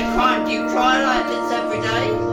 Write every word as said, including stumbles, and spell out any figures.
crying? Do you cry like this every day?